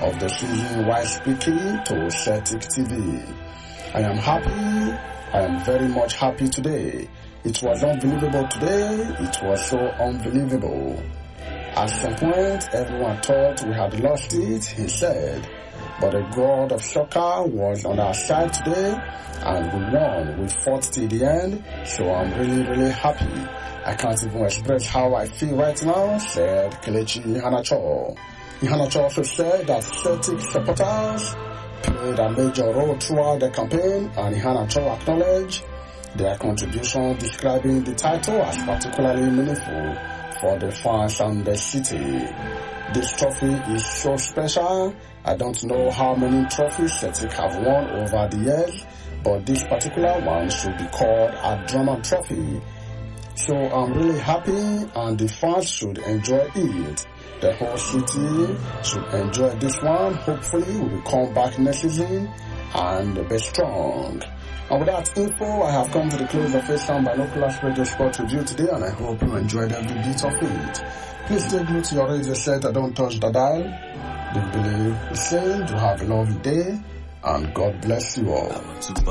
of the season while speaking to Celtic TV. I am happy. I am very much happy today. It was unbelievable today. It was so unbelievable. At some point, everyone thought we had lost it, he said. But the God of soccer was on our side today, and we won. We fought till the end, so I'm really happy. I can't even express how I feel right now, said Kelechi Iheanacho. Iheanacho also said that Celtic supporters played a major role throughout the campaign, and Iheanacho acknowledged their contribution, describing the title as particularly meaningful for the fans and the city. This trophy is so special. I don't know how many trophies Celtic have won over the years, but this particular one should be called a Drummond Trophy. So I'm really happy, and the fans should enjoy it. The whole city should enjoy this one. Hopefully we will come back next season and be strong. And with that info, I have come to the close of Asian Binoculars Radio Sport Review today, and I hope you enjoyed every bit of it. Please stay glued to your radio set and don't touch the dial. Big Billy is saying to have a lovely day, and God bless you all.